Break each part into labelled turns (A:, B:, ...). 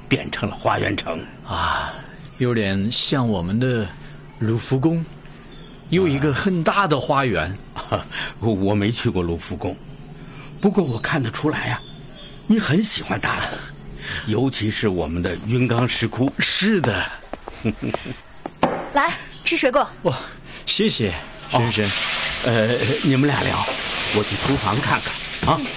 A: 变成了花园城
B: 啊，有点像我们的卢浮宫，有一个很大的花园。
A: 我没去过卢浮宫，不过我看得出来呀，你很喜欢大同，尤其是我们的云冈石窟。
B: 是的。
C: 来吃水果。
B: 哇，谢谢轩轩。
A: 你们俩聊，我去厨房看看啊。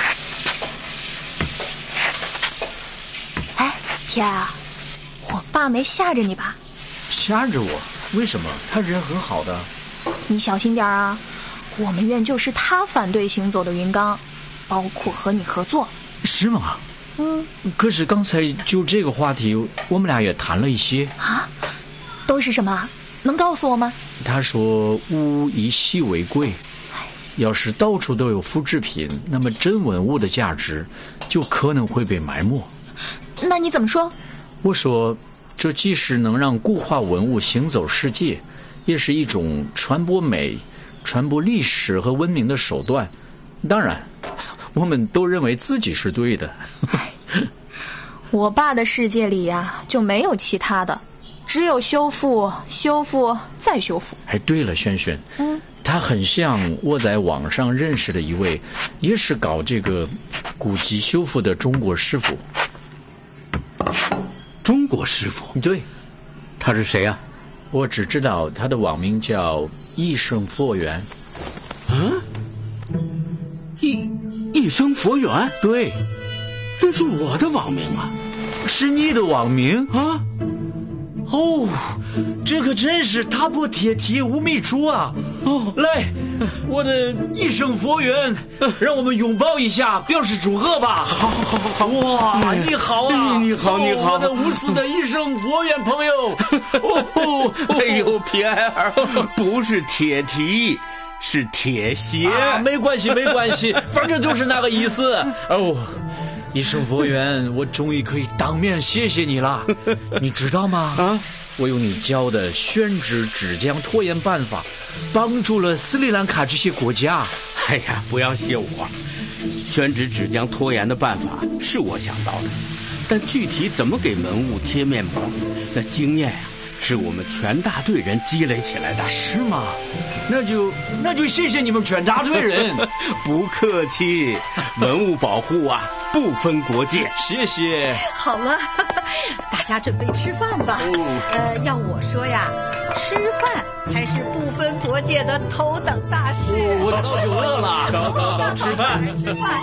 C: 哎，皮埃尔，我爸没吓着你吧？
B: 吓着我？为什么？他人很好的。
C: 你小心点啊！我们院就是他反对行走的云冈，包括和你合作。
B: 是吗？可是刚才就这个话题，我们俩也谈了一些
C: 啊。都是什么？能告诉我吗？
B: 他说物以稀为贵，要是到处都有复制品，那么真文物的价值就可能会被埋没。
C: 那你怎么说？
B: 我说这既是能让固化文物行走世界，也是一种传播美、传播历史和文明的手段。当然我们都认为自己是对的。
C: 我爸的世界里呀，就没有其他的，只有修复、修复再修复。
B: 哎，对了，轩轩，他很像我在网上认识的一位，也是搞这个古籍修复的中国师傅。
A: 中国师傅？
B: 对。
A: 他是谁啊？
B: 我只知道他的网名叫一生佛缘。
A: 一生佛缘？
B: 对，
A: 这是我的网名啊。
B: 是你的网名
A: 啊？
B: 哦，这可真是踏破铁蹄无觅处啊！来，我的一生佛缘，让我们拥抱一下，表示祝贺吧！
A: 好！
B: 哇，你好啊！
A: 你好！
B: 我的无私的一生佛缘朋友。
A: 哎呦，皮埃尔，不是铁蹄，是铁鞋。
B: 没关系，反正就是那个意思。一生佛缘，我终于可以当面谢谢你了。你知道吗？我用你教的宣纸纸浆拖延办法，帮助了斯里兰卡这些国家。
A: 哎呀，不要谢我，宣纸纸浆拖延的办法是我想到的，但具体怎么给文物贴面膜，那经验呀，是我们全大队人积累起来的。
B: 是吗？那就谢谢你们全大队人。
A: 不客气，文物保护啊，不分国界。
B: 谢谢。
D: 好了，大家准备吃饭吧。要我说呀，吃饭才是不分国界的头等大事。
B: 我早就饿了。
A: 走，吃饭。
D: 吃饭。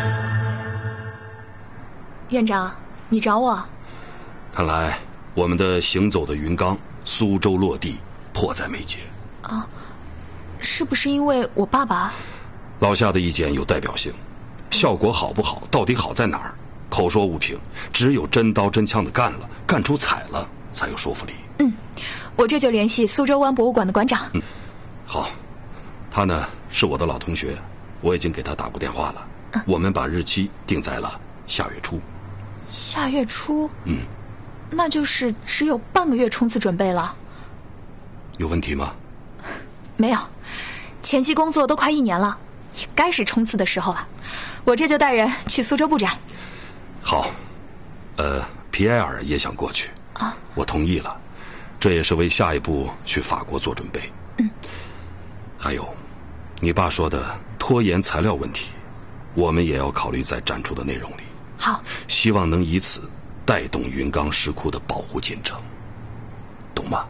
C: 院长，你找我？
E: 看来我们的行走的云冈苏州落地迫在眉睫
C: 啊！是不是因为我爸爸？
E: 老夏的意见有代表性，效果好不好，到底好在哪儿？口说无凭，只有真刀真枪的干了，干出彩了，才有说服力。
C: 我这就联系苏州湾博物馆的馆长。
E: 好，他呢是我的老同学，我已经给他打过电话了。我们把日期定在了下月初。
C: 下月初？那就是只有半个月冲刺准备了。
E: 有问题吗？
C: 没有，前期工作都快1年了，也该是冲刺的时候了。我这就带人去苏州布展。
E: 好，皮埃尔也想过去啊，我同意了，这也是为下一步去法国做准备。还有，你爸说的拖延材料问题，我们也要考虑在展出的内容里。
C: 好，
E: 希望能以此带动云冈石窟的保护进程，懂吗？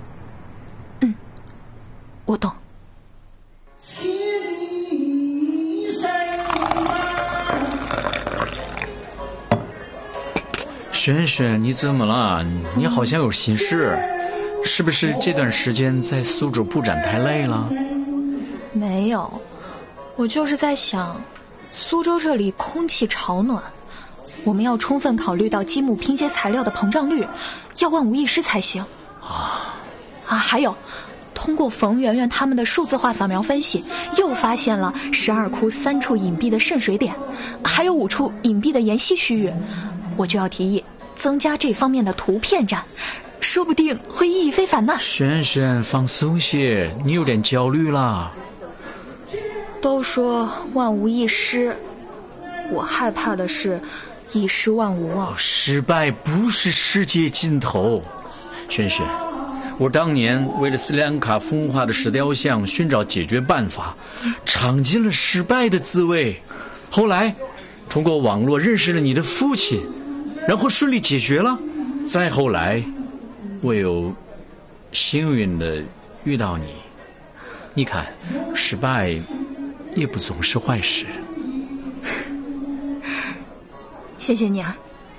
C: 我懂。
B: 轩轩，你怎么了？你好像有心事，是不是这段时间在苏州布展太累了？
C: 没有，我就是在想，苏州这里空气潮暖，我们要充分考虑到积木拼接材料的膨胀率，要万无一失才行。还有，通过冯媛媛他们的数字化扫描分析，又发现了12窟3处隐蔽的渗水点，还有5处隐蔽的岩隙区域。我就要提议增加这方面的图片展，说不定会意义非凡呢。
B: 轩轩，放松些，你有点焦虑啦。
C: 都说万无一失，我害怕的是一失万无啊！
B: 失败不是世界尽头，轩轩，我当年为了斯里兰卡风化的石雕像寻找解决办法，尝尽了失败的滋味。后来通过网络认识了你的父亲，然后顺利解决了。再后来我又幸运的遇到你。你看，失败也不总是坏事。
C: 谢谢你啊。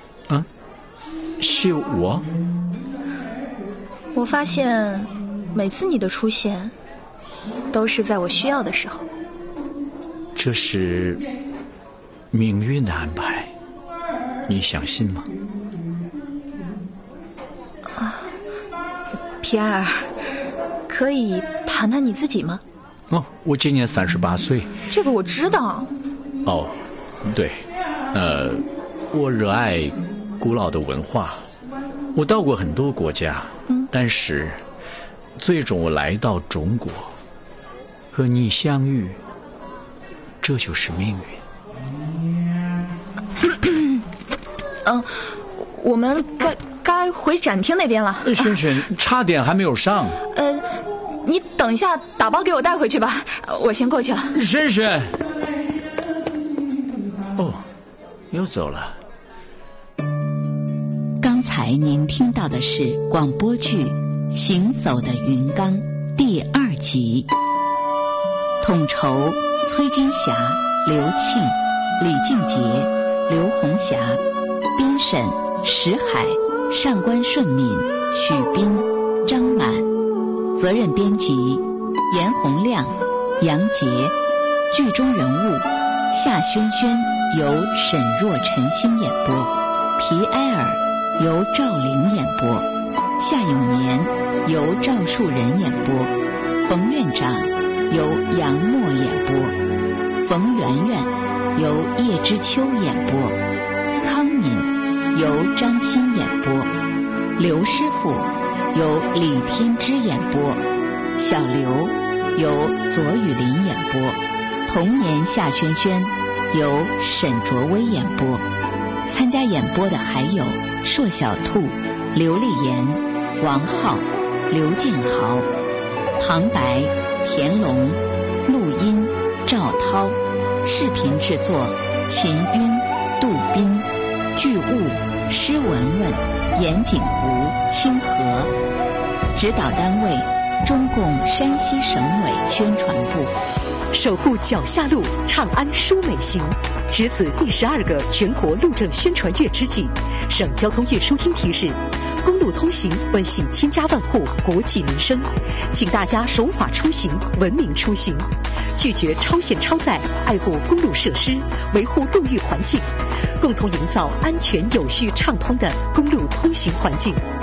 B: 谢我？
C: 我发现每次你的出现都是在我需要的时候。
B: 这是命运的安排，你相信吗？
C: 皮埃尔，可以谈谈你自己吗？
B: 我今年38岁。
C: 这个我知道。
B: 对，我热爱古老的文化，我到过很多国家，但是最终我来到中国，和你相遇，这就是命
C: 运。我们该回展厅那边了。
B: 轩轩，差点还没有上。
C: 你等一下，打包给我带回去吧，我先过去了。
B: 轩轩，又走了。
F: 刚才您听到的是广播剧《行走的云冈》第2集，统筹崔金霞、刘庆、李静杰、刘红霞，编审石海、上官顺敏、许斌、张满，责任编辑严洪亮、杨杰，剧中人物夏轩轩由沈若晨星演播，皮埃尔由赵玲演播，夏永年由赵树人演播，冯院长由杨默演播，冯媛媛由叶知秋演播，康敏由张欣演播，刘师傅由李天之演播，小刘由左雨林演播，童年夏轩轩由沈卓威演播。参加演播的还有硕小兔、刘丽妍、王浩、刘建豪，旁白田龙，录音赵涛，视频制作秦晕、杜斌，剧务施文文、严景湖、清河，指导单位中共山西省委宣传部。
G: 守护脚下路，畅安舒美行。值此第12个全国路政宣传月之际，省交通运输厅提示：公路通行关系千家万户国计民生，请大家守法出行，文明出行，拒绝超限超载，爱护公路设施，维护路域环境，共同营造安全有序畅通的公路通行环境。